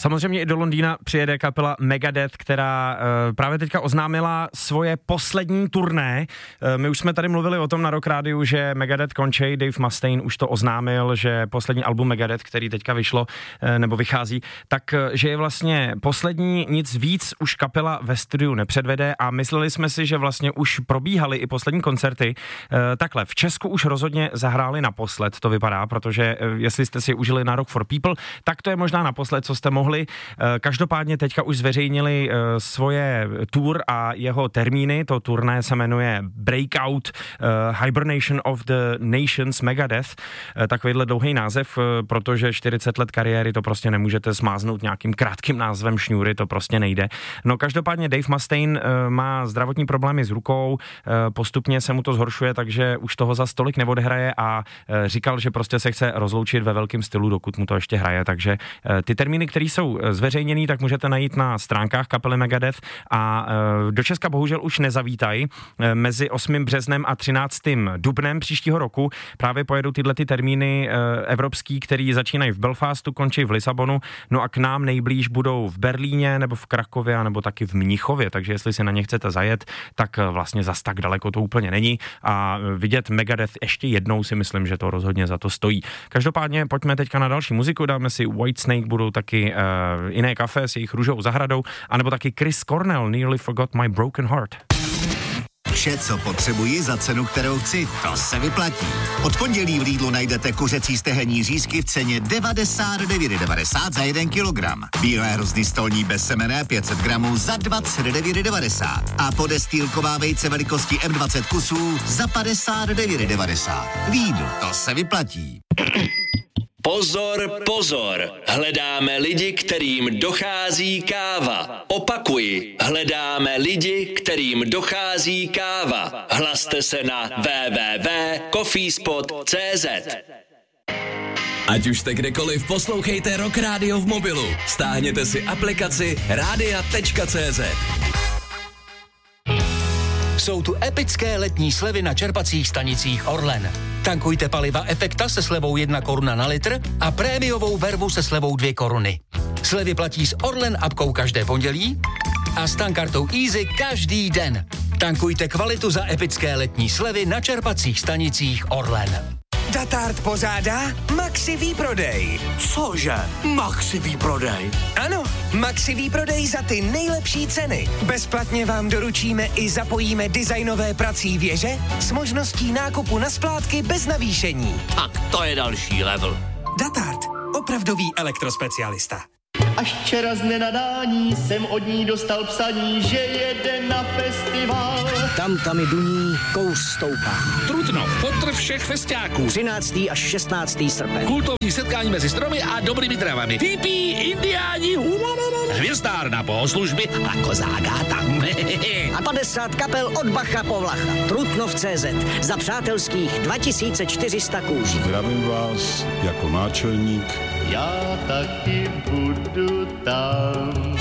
Samozřejmě i do Londýna přijede kapela Megadeth, která právě teďka oznámila svoje poslední turné. My už jsme tady mluvili o tom na Rock Rádiu, že Megadeth končí, Dave Mustaine už to oznámil, že poslední album Megadeth, který teďka vyšlo, nebo vychází, tak že je vlastně poslední, nic víc už kapela ve studiu nepředvede a mysleli jsme si, že vlastně už probíhaly i poslední koncerty. Takhle, v Česku už rozhodně zahráli naposled, to vypadá, protože jestli jste si užili na Rock for People, tak to je možná naposled, co jste mohli. Každopádně teďka už zveřejnili svoje tour a jeho termíny. To turné se jmenuje Breakout Hibernation of the Nations Megadeth. Takovýhle dlouhý název, protože 40 let kariéry to prostě nemůžete smáznout nějakým krátkým názvem šňůry, to prostě nejde. No každopádně Dave Mustaine má zdravotní problémy s rukou, postupně se mu to zhoršuje, takže už toho za stolik neodehraje a říkal, že prostě se chce rozloučit ve velkém stylu, dokud mu to ještě hraje, takže ty termíny, které jsou zveřejněný, tak můžete najít na stránkách kapely Megadeth a do Česka bohužel už nezavítají. Mezi 8. březnem a 13. dubnem příštího roku právě pojedou tyhle ty termíny evropský, který začínají v Belfastu, končí v Lisabonu, no a k nám nejblíž budou v Berlíně nebo v Krakově nebo taky v Mnichově, takže jestli si na ně chcete zajet, tak vlastně zas tak daleko to úplně není a vidět Megadeth ještě jednou si myslím, že to rozhodně za to stojí. Každopádně pojďme teďka na další muziku, dáme si Whitesnake, budou taky Jiné kafe s jejich Růžovou zahradou, anebo taky Chris Cornell, Nearly Forgot My Broken Heart. Vše, co potřebuji za cenu, kterou chci, to se vyplatí. Od pondělí v Lidlu najdete kuřecí stehenní řízky v ceně 99,90 za 1 kilogram. Bílé hrozny stolní bez semene 500 gramů za 29,90 a podestýlková vejce velikosti M20 kusů za 59,90. Lidl, to se vyplatí. Pozor, pozor, hledáme lidi, kterým dochází káva. Opakuji, hledáme lidi, kterým dochází káva. Hlaste se na www.coffeespot.cz. Ať už jste kdekoliv, poslouchejte Rock Radio v mobilu. Stáhněte si aplikaci radia.cz. Jsou tu epické letní slevy na čerpacích stanicích Orlen. Tankujte paliva Efekta se slevou 1 koruna na litr a prémiovou vervu se slevou 2 koruny. Slevy platí s Orlen apkou každé pondělí a s tankartou Easy každý den. Tankujte kvalitu za epické letní slevy na čerpacích stanicích Orlen. Datard pořádá Maxi výprodej. Cože? Maxi výprodej? Ano, Maxi výprodej za ty nejlepší ceny. Bezplatně vám doručíme i zapojíme designové prací věže s možností nákupu na splátky bez navýšení. Tak to je další level. Datard, opravdový elektrospecialista. Až včera z nenadání jsem od ní dostal psaní, že jede na festival. Tam i duní, kous stoupá. Trutnov, potr všech festiáků. 13. až 16. srpen. Kultovní setkání mezi stromy a dobrými travami. Tipí, indiáni, hvězdárna, bohoslužby a kozáka tam. A 50 kapel od Bacha po Vlacha. Trutnov.cz za přátelských 2400 kůží. Zdravím vás jako náčelník. Já taky budu tam.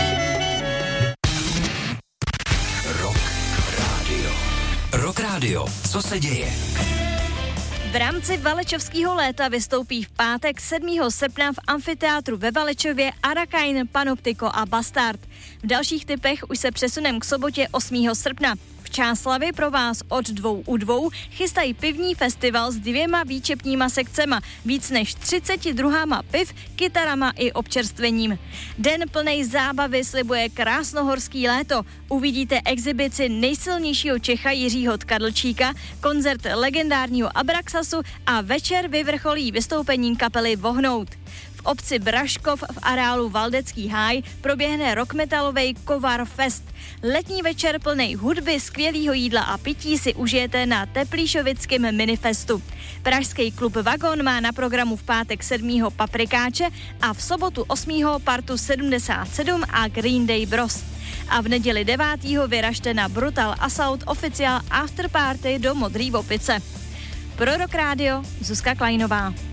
Rock Radio. Rock Radio. Co se děje? V rámci Valečovského léta vystoupí v pátek 7. srpna v amfiteátru ve Valečově Arakain, Panoptiko a Bastard. V dalších typech už se přesunem k sobotě 8. srpna. V Čáslavě pro vás od 2 u 2 chystají pivní festival s 2 výčepníma sekcema, víc než 30 druhama piv, kytarama i občerstvením. Den plnej zábavy slibuje krásnohorský léto. Uvidíte exibici nejsilnějšího Čecha Jiřího Tkadlčíka, koncert legendárního Abraxasu a večer vyvrcholí vystoupením kapely Vohnout. V obci Braškov v areálu Valdecký háj proběhne rockmetalovej Kovar Fest. Letní večer plnej hudby, skvělýho jídla a pití si užijete na Teplíšovickém minifestu. Pražský klub Vagon má na programu v pátek 7. Paprikáče a v sobotu 8. Partu 77 a Green Day Bros. A v neděli 9. vyražte na Brutal Assault Official Afterparty do Modrý Opice. Pro Rock Radio Zuzka Kleinová.